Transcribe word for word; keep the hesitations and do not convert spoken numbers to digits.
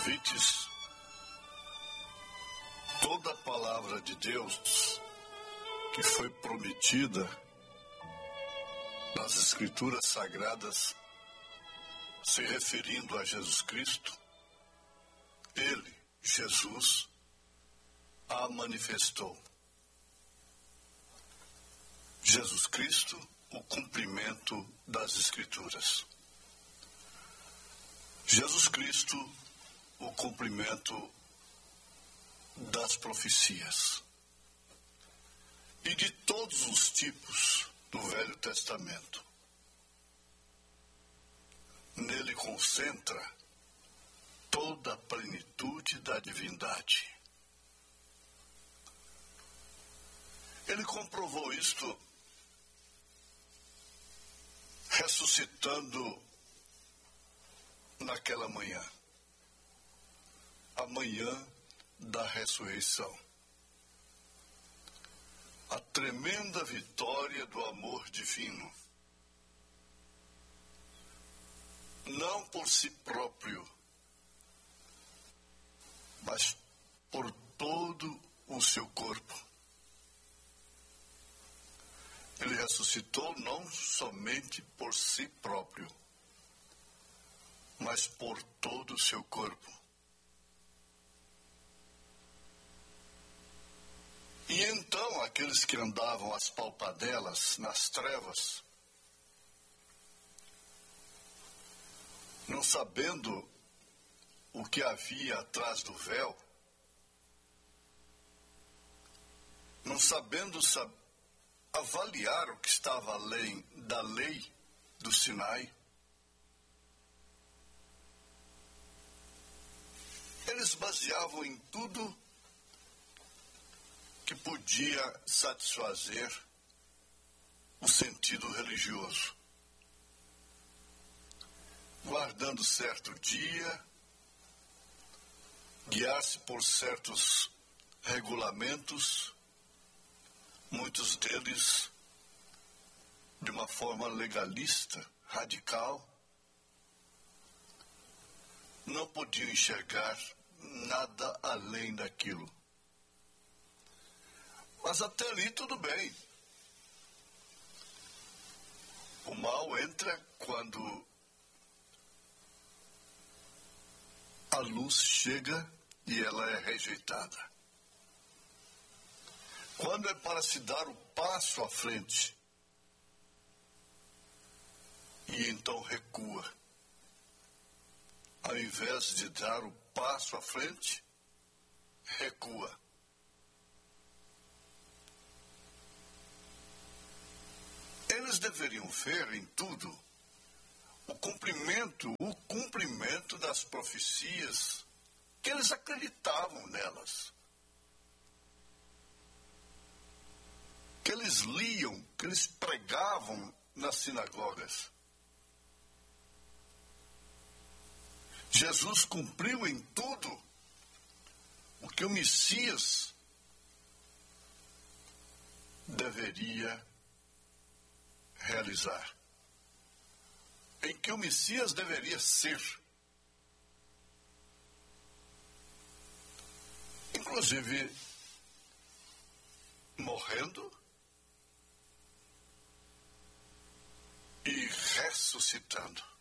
ouvintes, toda a palavra de Deus que foi prometida nas Escrituras Sagradas, se referindo a Jesus Cristo, Ele, Jesus, a manifestou. Jesus Cristo, o cumprimento das Escrituras. Jesus Cristo, o cumprimento das profecias. E de todos os tipos do Velho Testamento. Nele concentra toda a plenitude da divindade. Ele comprovou isto ressuscitando naquela manhã, a manhã da ressurreição. A tremenda vitória do amor divino. Não por si próprio, mas por todo o seu corpo. Ele ressuscitou não somente por si próprio, mas por todo o seu corpo. E então aqueles que andavam às palpadelas, nas trevas, não sabendo o que havia atrás do véu, não sabendo saber, avaliar o que estava além da lei do Sinai, eles baseavam em tudo que podia satisfazer o sentido religioso. Guardando certo dia, guiar-se por certos regulamentos, muitos deles de uma forma legalista, radical, não podiam enxergar nada além daquilo. Mas até ali tudo bem. O mal entra quando a luz chega e ela é rejeitada. Quando é para se dar o passo à frente, e então recua. Ao invés de dar o passo à frente, recua. Eles deveriam ver em tudo o cumprimento, o cumprimento das profecias que eles acreditavam nelas. Que eles liam, que eles pregavam nas sinagogas. Jesus cumpriu em tudo o que o Messias deveria realizar. Em que o Messias deveria ser. Inclusive, morrendo e ressuscitando.